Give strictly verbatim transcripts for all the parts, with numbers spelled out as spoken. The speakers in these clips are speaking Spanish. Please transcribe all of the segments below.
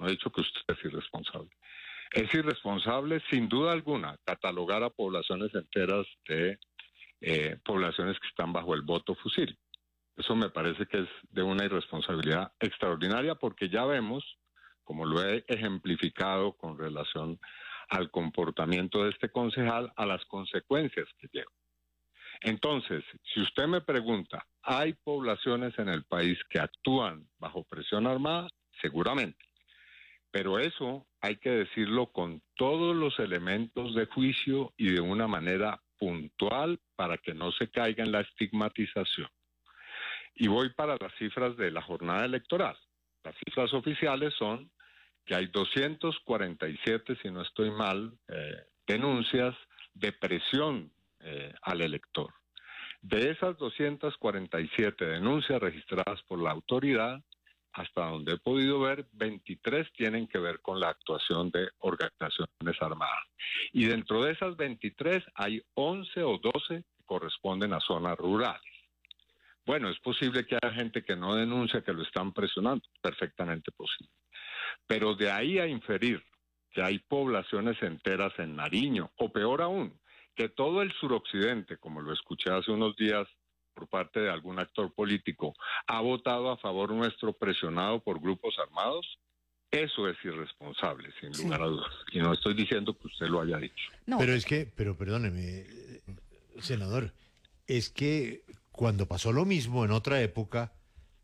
no he dicho que usted es irresponsable. Es irresponsable, sin duda alguna, catalogar a poblaciones enteras de eh, poblaciones que están bajo el voto fusil. Eso me parece que es de una irresponsabilidad extraordinaria, porque ya vemos, como lo he ejemplificado con relación al comportamiento de este concejal, a las consecuencias que lleva. Entonces, si usted me pregunta, ¿hay poblaciones en el país que actúan bajo presión armada? Seguramente. Pero eso hay que decirlo con todos los elementos de juicio y de una manera puntual para que no se caiga en la estigmatización. Y voy para las cifras de la jornada electoral. Las cifras oficiales son que hay doscientos cuarenta y siete, si no estoy mal, eh, denuncias de presión eh, al elector. De esas doscientas cuarenta y siete denuncias registradas por la autoridad, hasta donde he podido ver, veintitrés tienen que ver con la actuación de organizaciones armadas. Y dentro de esas veintitrés hay once o doce que corresponden a zonas rurales. Bueno, es posible que haya gente que no denuncia que lo están presionando, perfectamente posible. Pero de ahí a inferir que hay poblaciones enteras en Nariño, o peor aún, que todo el suroccidente, como lo escuché hace unos días por parte de algún actor político, ha votado a favor nuestro presionado por grupos armados, eso es irresponsable, sin lugar sí. a dudas. Y no estoy diciendo que usted lo haya dicho. No. Pero es que, pero perdóneme, senador, es que cuando pasó lo mismo en otra época,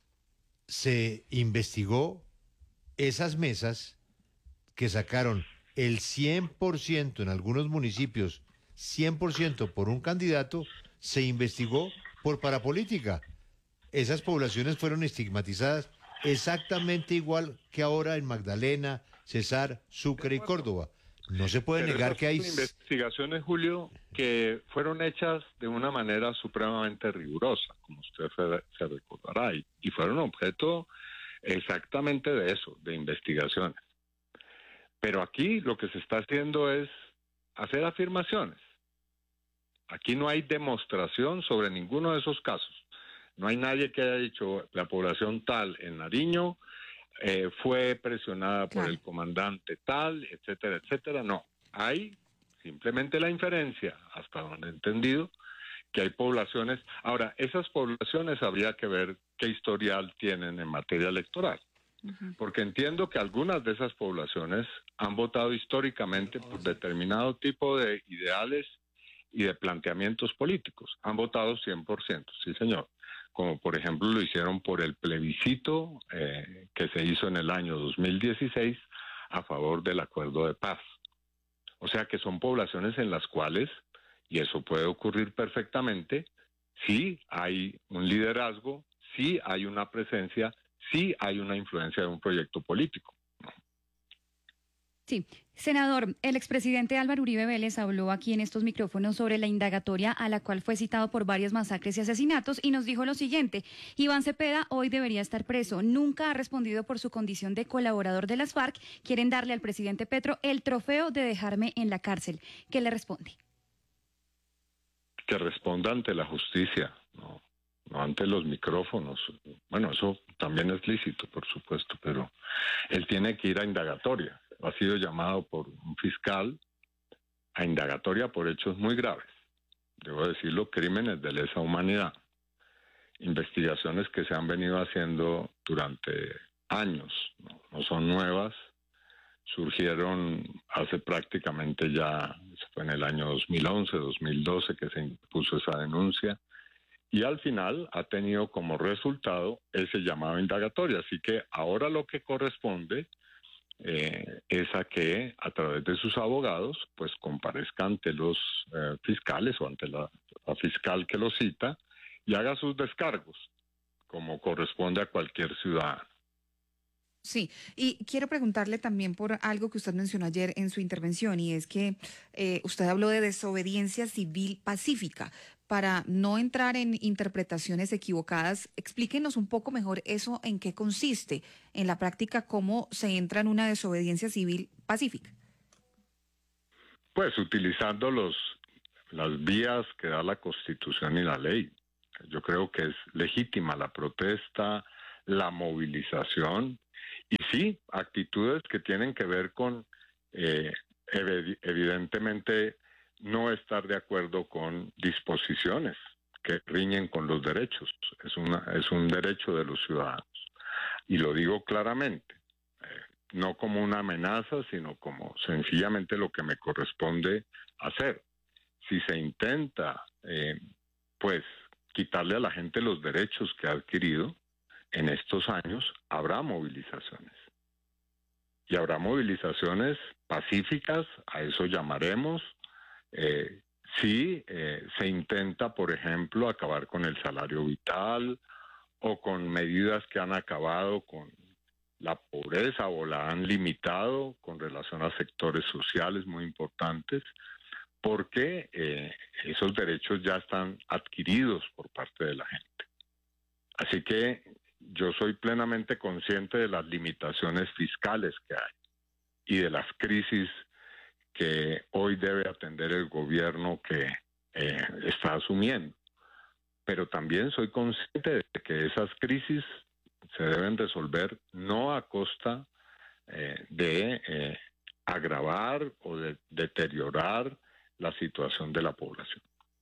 se investigó esas mesas que sacaron el cien por ciento en algunos municipios, cien por ciento por un candidato, se investigó por parapolítica. Esas poblaciones fueron estigmatizadas exactamente igual que ahora en Magdalena, Cesar, Sucre y Córdoba. No se puede Pero negar esas que hay investigaciones, Julio, que fueron hechas de una manera supremamente rigurosa, como usted se recordará, y, y fueron objeto exactamente de eso, de investigaciones. Pero aquí lo que se está haciendo es hacer afirmaciones. Aquí no hay demostración sobre ninguno de esos casos. No hay nadie que haya dicho la población tal en Nariño eh, fue presionada por claro. el comandante tal, etcétera, etcétera. No, hay simplemente la inferencia, hasta donde he entendido, que hay poblaciones. Ahora, esas poblaciones habría que ver qué historial tienen en materia electoral. Uh-huh. Porque entiendo que algunas de esas poblaciones han votado históricamente por determinado tipo de ideales y de planteamientos políticos. Han votado cien por ciento, sí señor. Como por ejemplo lo hicieron por el plebiscito eh, que se hizo en el año dos mil dieciséis a favor del acuerdo de paz. O sea que son poblaciones en las cuales, y eso puede ocurrir perfectamente, sí hay un liderazgo, sí hay una presencia, sí hay una influencia de un proyecto político. Sí, senador, el expresidente Álvaro Uribe Vélez habló aquí en estos micrófonos sobre la indagatoria a la cual fue citado por varias masacres y asesinatos y nos dijo lo siguiente: Iván Cepeda hoy debería estar preso, nunca ha respondido por su condición de colaborador de las FARC, quieren darle al presidente Petro el trofeo de dejarme en la cárcel. ¿Qué le responde? Que responda ante la justicia, no, no ante los micrófonos. Bueno, eso también es lícito, por supuesto, pero él tiene que ir a indagatoria. Ha sido llamado por un fiscal a indagatoria por hechos muy graves. Debo decirlo, crímenes de lesa humanidad. Investigaciones que se han venido haciendo durante años, no, no son nuevas. Surgieron hace prácticamente ya, fue en el año dos mil once, dos mil doce que se impuso esa denuncia. Y al final ha tenido como resultado ese llamado a indagatoria. Así que ahora lo que corresponde Eh, es a que a través de sus abogados pues comparezca ante los eh, fiscales o ante la, la fiscal que lo cita y haga sus descargos como corresponde a cualquier ciudadano. Sí, y quiero preguntarle también por algo que usted mencionó ayer en su intervención, y es que eh, usted habló de desobediencia civil pacífica. Para no entrar en interpretaciones equivocadas, explíquenos un poco mejor eso, en qué consiste en la práctica, cómo se entra en una desobediencia civil pacífica. Pues utilizando los las vías que da la Constitución y la ley. Yo creo que es legítima la protesta, la movilización, y sí, actitudes que tienen que ver con, eh, ev- evidentemente, no estar de acuerdo con disposiciones que riñen con los derechos. Es, una, es un derecho de los ciudadanos. Y lo digo claramente, eh, no como una amenaza, sino como sencillamente lo que me corresponde hacer. Si se intenta, eh, pues, quitarle a la gente los derechos que ha adquirido en estos años, habrá movilizaciones. Y habrá movilizaciones pacíficas, a eso llamaremos, eh, si eh, se intenta, por ejemplo, acabar con el salario vital o con medidas que han acabado con la pobreza o la han limitado con relación a sectores sociales muy importantes, porque eh, esos derechos ya están adquiridos por parte de la gente. Así que yo soy plenamente consciente de las limitaciones fiscales que hay y de las crisis que hoy debe atender el gobierno que eh, está asumiendo. Pero también soy consciente de que esas crisis se deben resolver no a costa eh, de eh, agravar o de deteriorar la situación de la población.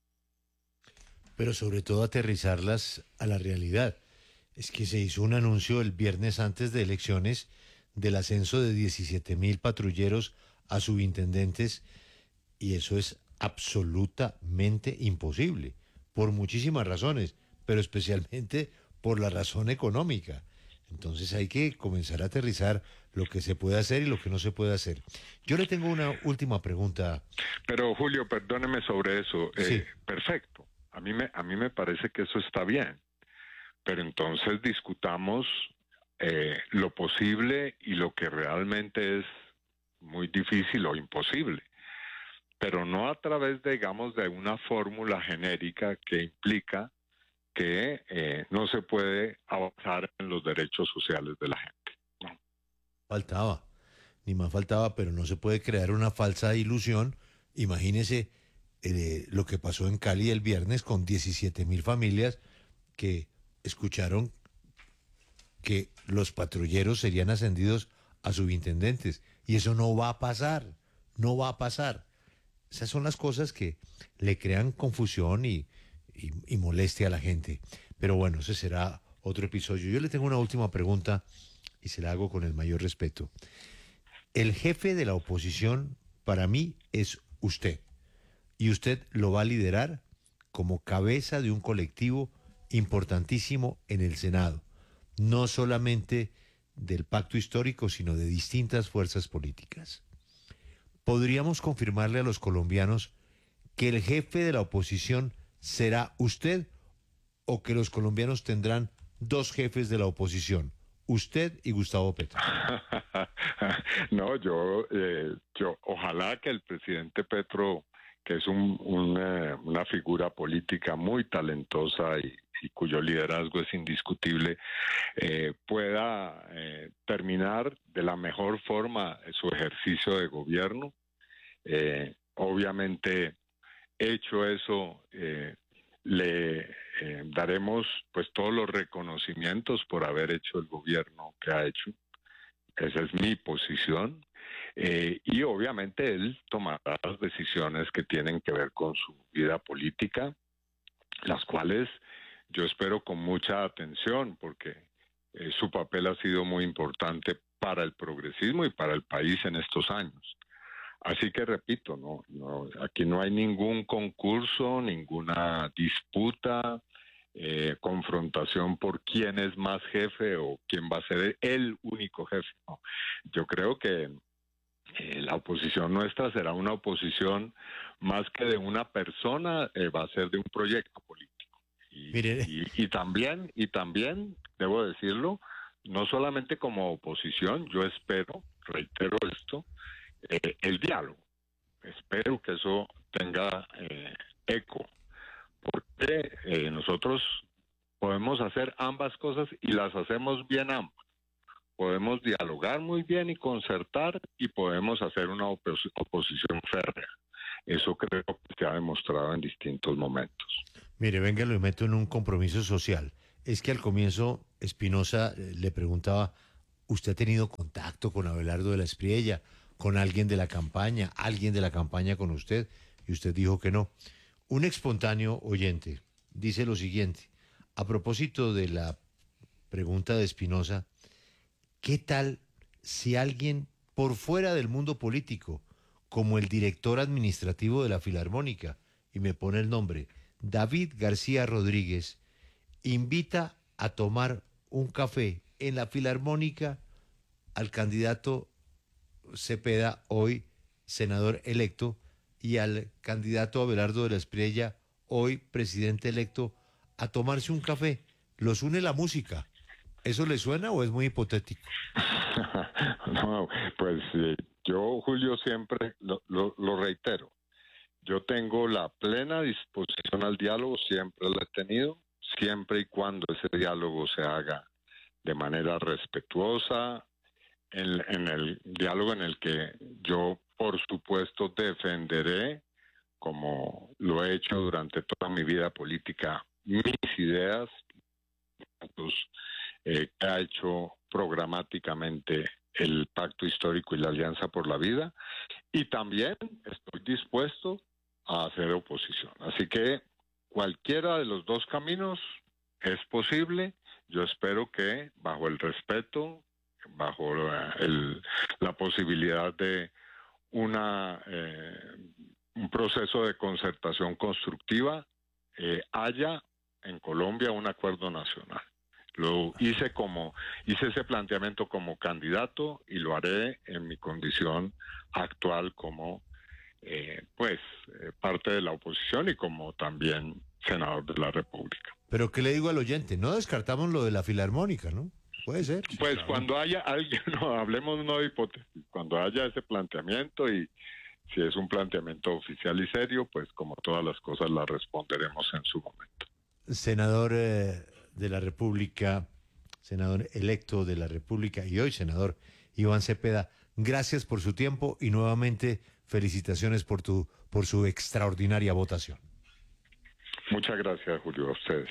Pero sobre todo aterrizarlas a la realidad. Es que se hizo un anuncio el viernes antes de elecciones del ascenso de diecisiete mil patrulleros a subintendentes y eso es absolutamente imposible, por muchísimas razones, pero especialmente por la razón económica. Entonces hay que comenzar a aterrizar lo que se puede hacer y lo que no se puede hacer. Yo le tengo una última pregunta. Pero Julio, perdóneme sobre eso. Eh, Sí. Perfecto. A mí me, a mí me parece que eso está bien. Pero entonces discutamos eh, lo posible y lo que realmente es muy difícil o imposible. Pero no a través, digamos, de una fórmula genérica que implica que eh, no se puede avanzar en los derechos sociales de la gente. No. Faltaba, ni más faltaba, pero no se puede crear una falsa ilusión. Imagínese eh, lo que pasó en Cali el viernes con diecisiete mil familias que escucharon que los patrulleros serían ascendidos a subintendentes. Y eso no va a pasar, no va a pasar. Esas son las cosas que le crean confusión y, y, y molestia a la gente. Pero bueno, ese será otro episodio. Yo le tengo una última pregunta y se la hago con el mayor respeto. El jefe de la oposición para mí es usted. Y usted lo va a liderar como cabeza de un colectivo importantísimo en el Senado. No solamente del pacto histórico, sino de distintas fuerzas políticas. ¿Podríamos confirmarle a los colombianos que el jefe de la oposición será usted o que los colombianos tendrán dos jefes de la oposición, usted y Gustavo Petro? No, yo, eh, yo, ojalá que el presidente Petro, que es un, una, una figura política muy talentosa y, y cuyo liderazgo es indiscutible, eh, pueda eh, terminar de la mejor forma su ejercicio de gobierno. Eh, obviamente, hecho eso, eh, le eh, daremos pues todos los reconocimientos por haber hecho el gobierno que ha hecho. Esa es mi posición. Eh, y obviamente él tomará las decisiones que tienen que ver con su vida política, las cuales yo espero con mucha atención, porque eh, su papel ha sido muy importante para el progresismo y para el país en estos años. Así que repito, no, no, aquí no hay ningún concurso, ninguna disputa, eh, confrontación por quién es más jefe o quién va a ser el único jefe. No. Yo creo que eh, la oposición nuestra será una oposición más que de una persona, eh, va a ser de un proyecto político. Y, Mire, y, y también, y también, debo decirlo, no solamente como oposición, yo espero, reitero esto, eh, el diálogo. Espero que eso tenga eh, eco, porque eh, nosotros podemos hacer ambas cosas y las hacemos bien ambas. Podemos dialogar muy bien y concertar y podemos hacer una opos- oposición férrea. Eso creo que se ha demostrado en distintos momentos. mire, venga, lo meto en un compromiso social. Es que al comienzo Espinosa eh, le preguntaba, ¿Usted ha tenido contacto con Abelardo de la Espriella, con alguien de la campaña, alguien de la campaña con usted? Y usted dijo que no. Un espontáneo oyente dice lo siguiente, a propósito de la pregunta de Espinosa, ¿qué tal si alguien por fuera del mundo político, como el director administrativo de la Filarmónica, y me pone el nombre, David García Rodríguez, invita a tomar un café en la Filarmónica al candidato Cepeda, hoy senador electo, y al candidato Abelardo de la Espriella, hoy presidente electo, a tomarse un café? ¿Los une la música? ¿Eso le suena o es muy hipotético? No, pues eh, yo, Julio, siempre lo, lo, lo reitero. Yo tengo la plena disposición al diálogo, siempre la he tenido, siempre y cuando ese diálogo se haga de manera respetuosa, en, en el diálogo en el que yo, por supuesto, defenderé, como lo he hecho durante toda mi vida política, mis ideas, eh, que ha hecho programáticamente el Pacto Histórico y la Alianza por la Vida, y también estoy dispuesto a hacer oposición. Así que cualquiera de los dos caminos es posible. Yo espero que bajo el respeto, bajo el, la posibilidad de una eh, un proceso de concertación constructiva, eh, haya en Colombia un acuerdo nacional. Lo hice como hice ese planteamiento como candidato y lo haré en mi condición actual como eh, pues eh, parte de la oposición y como también senador de la República. Pero ¿qué le digo al oyente? No descartamos lo de la Filarmónica, ¿no? Puede ser. Pues claro. Cuando haya alguien, no, hablemos no de hipótesis, cuando haya ese planteamiento y si es un planteamiento oficial y serio, pues como todas las cosas las responderemos en su momento. Senador eh, de la República, senador electo de la República y hoy senador Iván Cepeda, gracias por su tiempo y nuevamente felicitaciones por tu por su extraordinaria votación. Muchas gracias, Julio, a ustedes.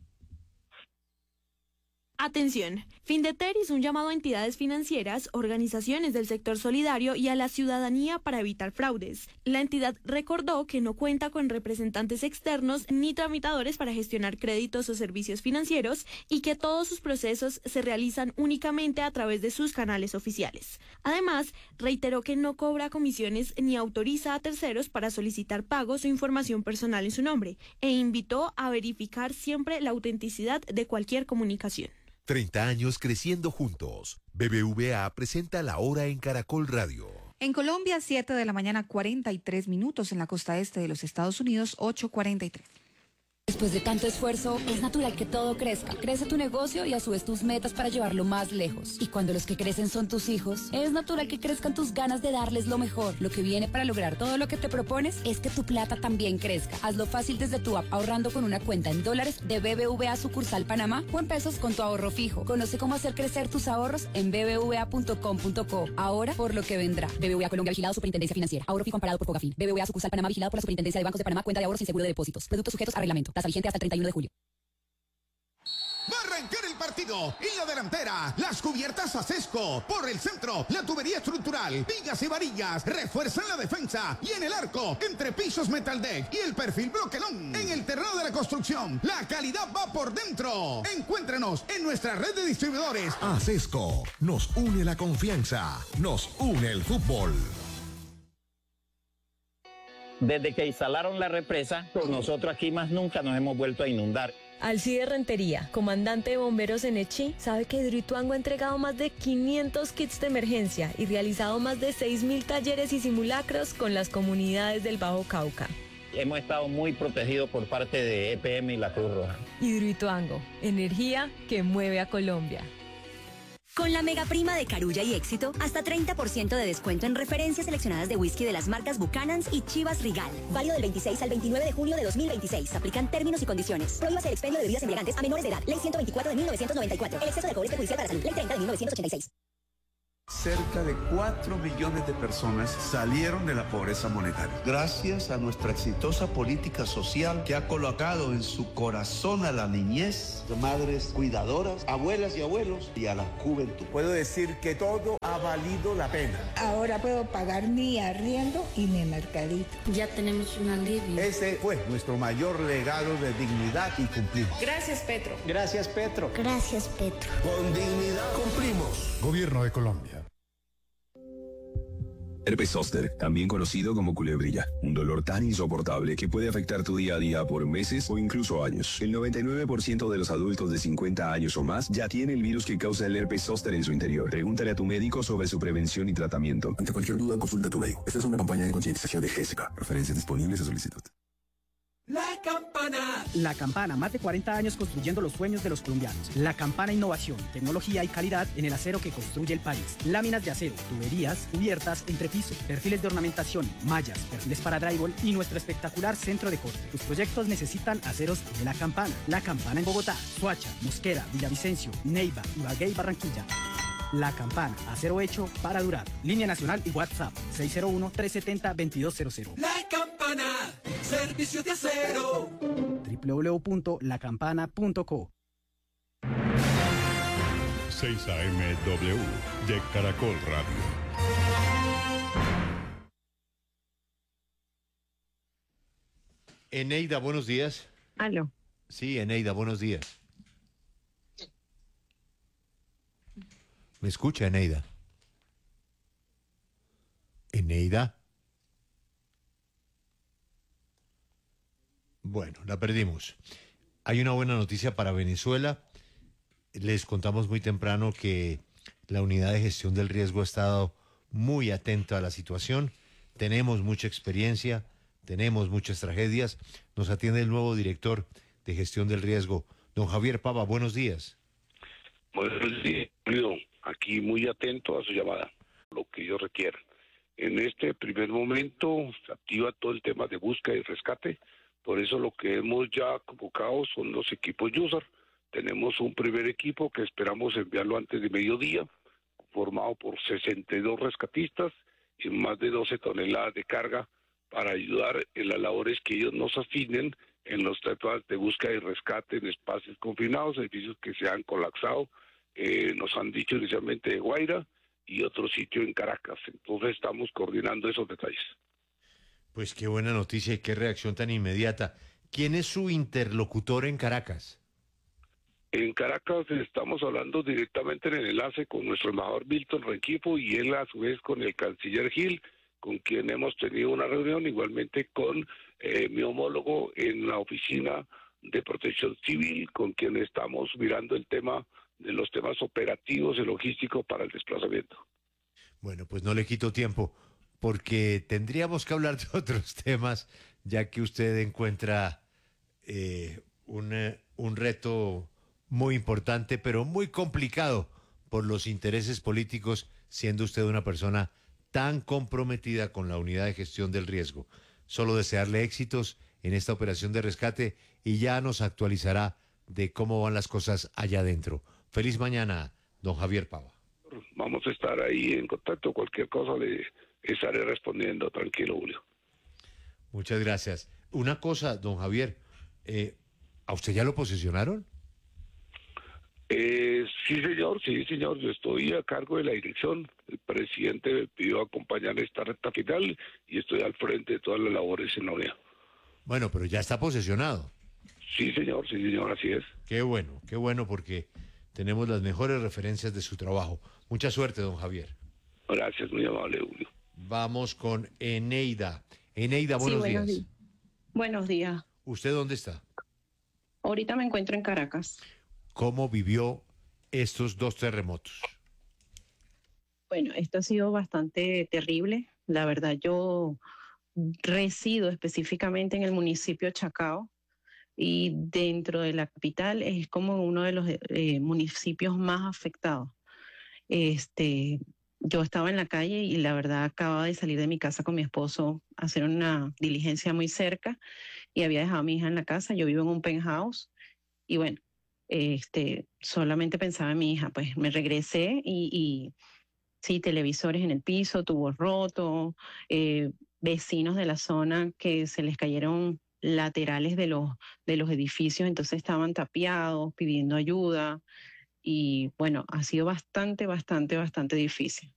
Atención, Findeter hizo un llamado a entidades financieras, organizaciones del sector solidario y a la ciudadanía para evitar fraudes. La entidad recordó que no cuenta con representantes externos ni tramitadores para gestionar créditos o servicios financieros y que todos sus procesos se realizan únicamente a través de sus canales oficiales. Además, reiteró que no cobra comisiones ni autoriza a terceros para solicitar pagos o información personal en su nombre e invitó a verificar siempre la autenticidad de cualquier comunicación. treinta años creciendo juntos. B B V A presenta La Hora en Caracol Radio. En Colombia, siete de la mañana, cuarenta y tres minutos. En la costa este de los Estados Unidos, ocho cuarenta y tres. Después de tanto esfuerzo, es natural que todo crezca. Crece tu negocio y a su vez tus metas para llevarlo más lejos. Y cuando los que crecen son tus hijos, es natural que crezcan tus ganas de darles lo mejor. Lo que viene para lograr todo lo que te propones es que tu plata también crezca. Hazlo fácil desde tu app ahorrando con una cuenta en dólares de B B V A sucursal Panamá o en pesos con tu ahorro fijo. Conoce cómo hacer crecer tus ahorros en b b v a punto com punto co. Ahora por lo que vendrá. B B V A Colombia vigilado Superintendencia Financiera. Ahorro fijo amparado por Fogafín. B B V A sucursal Panamá vigilado por la Superintendencia de Bancos de Panamá. Cuenta de ahorros sin seguro de depósitos. Productos sujetos a reglamento. Tasa vigente hasta el treinta y uno de julio. Va a arrancar el partido. En la delantera, las cubiertas Acesco. Por el centro, la tubería estructural, vigas y varillas refuerzan la defensa. Y en el arco, entre pisos Metaldeck y el perfil Bloquelón. En el terreno de la construcción, la calidad va por dentro. Encuéntrenos en nuestra red de distribuidores. Acesco, nos une la confianza, nos une el fútbol. Desde que instalaron la represa, pues nosotros aquí más nunca nos hemos vuelto a inundar. Alcide Rentería, comandante de bomberos en Echí, sabe que Hidroituango ha entregado más de quinientos kits de emergencia y realizado más de seis mil talleres y simulacros con las comunidades del Bajo Cauca. Hemos estado muy protegidos por parte de E P M y la Cruz Roja. Hidroituango, energía que mueve a Colombia. Con la mega prima de Carulla y Éxito, hasta treinta por ciento de descuento en referencias seleccionadas de whisky de las marcas Buchanan's y Chivas Regal. Válido del veintiséis al veintinueve de junio de dos mil veintiséis. Aplican términos y condiciones. Prohíbase el expendio de bebidas embriagantes a menores de edad. Ley ciento veinticuatro de mil novecientos noventa y cuatro. El exceso de alcohol es perjudicial para la salud. Ley treinta de mil novecientos ochenta y seis. Cerca de cuatro millones de personas salieron de la pobreza monetaria. Gracias a nuestra exitosa política social que ha colocado en su corazón a la niñez, madres cuidadoras, abuelas y abuelos y a la juventud. Puedo decir que todo ha valido la pena. Ahora puedo pagar mi arriendo y mi mercadito. Ya tenemos un alivio. Ese fue nuestro mayor legado de dignidad y cumplimos. Gracias, Petro. Gracias, Petro. Gracias, Petro. Con dignidad cumplimos. Gobierno de Colombia. Herpes zóster, también conocido como culebrilla, un dolor tan insoportable que puede afectar tu día a día por meses o incluso años. El noventa y nueve por ciento de los adultos de cincuenta años o más ya tiene el virus que causa el herpes zóster en su interior. Pregúntale a tu médico sobre su prevención y tratamiento. Ante cualquier duda, consulta a tu médico. Esta es una campaña de concientización de G S K. Referencias disponibles a solicitud. La Campana. La Campana, más de cuarenta años construyendo los sueños de los colombianos. La Campana, innovación, tecnología y calidad en el acero que construye el país. Láminas de acero, tuberías, cubiertas, entrepiso, perfiles de ornamentación, mallas, perfiles para drywall y nuestro espectacular centro de corte. Tus proyectos necesitan aceros de La Campana. La Campana en Bogotá, Soacha, Mosquera, Villavicencio, Neiva, Ibagué y Barranquilla. La Campana, acero hecho para durar. Línea nacional y WhatsApp seis cero uno, tres siete cero, dos dos cero cero. La Campana, servicio de acero. doble u doble u doble u punto la campana punto co. seis A M W de Caracol Radio. Eneida, buenos días. Aló. Sí, Eneida, buenos días. ¿Me escucha, Eneida? ¿Eneida? Bueno, la perdimos. Hay una buena noticia para Venezuela. Les contamos muy temprano que la unidad de gestión del riesgo ha estado muy atenta a la situación. Tenemos mucha experiencia, tenemos muchas tragedias. Nos atiende el nuevo director de gestión del riesgo, don Javier Pava. Buenos días. Buenos días, Julio. Aquí muy atento a su llamada, lo que ellos requieran. En este primer momento se activa todo el tema de búsqueda y rescate, por eso lo que hemos ya convocado son los equipos user. Tenemos un primer equipo que esperamos enviarlo antes de mediodía, formado por sesenta y dos rescatistas y más de doce toneladas de carga para ayudar en las labores que ellos nos asignen en los temas de búsqueda y rescate en espacios confinados, edificios que se han colapsado. Eh, nos han dicho inicialmente de Guaira y otro sitio en Caracas. Entonces estamos coordinando esos detalles. Pues qué buena noticia y qué reacción tan inmediata. ¿Quién es su interlocutor en Caracas? En Caracas estamos hablando directamente en el enlace con nuestro embajador Milton Rengifo y él a su vez con el canciller Gil, con quien hemos tenido una reunión, igualmente con eh, mi homólogo en la oficina de protección civil, con quien estamos mirando el tema de los temas operativos y logísticos para el desplazamiento. Bueno, pues no le quito tiempo, porque tendríamos que hablar de otros temas, ya que usted encuentra eh, un, eh, un reto muy importante, pero muy complicado por los intereses políticos, siendo usted una persona tan comprometida con la unidad de gestión del riesgo. Solo desearle éxitos en esta operación de rescate y ya nos actualizará de cómo van las cosas allá adentro. Feliz mañana, don Javier Pava. Vamos a estar ahí en contacto. Cualquier cosa le estaré respondiendo. Tranquilo, Julio. Muchas gracias. Una cosa, don Javier, eh, ¿a usted ya lo posesionaron? Eh, sí, señor, sí, señor. Yo estoy a cargo de la dirección. El presidente me pidió acompañar esta recta final y estoy al frente de todas las labores en la unidad. Bueno, pero ya está posesionado. Sí, señor, sí, señor, así es. Qué bueno, qué bueno, porque tenemos las mejores referencias de su trabajo. Mucha suerte, don Javier. Gracias, muy amable, Julio. Vamos con Eneida. Eneida, buenos, sí, buenos días. días. Buenos días. ¿Usted dónde está? Ahorita me encuentro en Caracas. ¿Cómo vivió estos dos terremotos? Bueno, esto ha sido bastante terrible. La verdad, yo resido específicamente en el municipio de Chacao y dentro de la capital es como uno de los eh, municipios más afectados. Este, yo estaba en la calle y la verdad acababa de salir de mi casa con mi esposo a hacer una diligencia muy cerca y había dejado a mi hija en la casa. Yo vivo en un penthouse y bueno, este, solamente pensaba en mi hija. Pues me regresé y, y sí, televisores en el piso, tubos rotos, eh, vecinos de la zona que se les cayeron laterales de los, de los edificios, entonces estaban tapiados, pidiendo ayuda. Y bueno, ha sido bastante, bastante, bastante difícil.